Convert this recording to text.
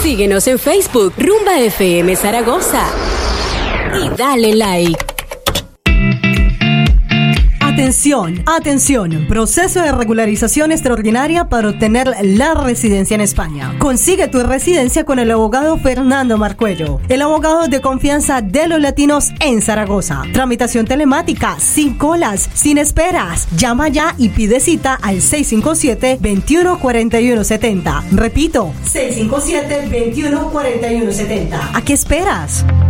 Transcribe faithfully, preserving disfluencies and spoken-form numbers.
Síguenos en Facebook, Rumba F M Zaragoza. Y dale like. Atención, atención, proceso de regularización extraordinaria para obtener la residencia en España. Consigue tu residencia con el abogado Fernando Marcuello, el abogado de confianza de los latinos en Zaragoza. Tramitación telemática, sin colas, sin esperas. Llama ya y pide cita al seis cinco siete, veintiuno cuarenta y uno setenta. Repito, seis cinco siete, veintiuno cuarenta y uno setenta. ¿A qué esperas?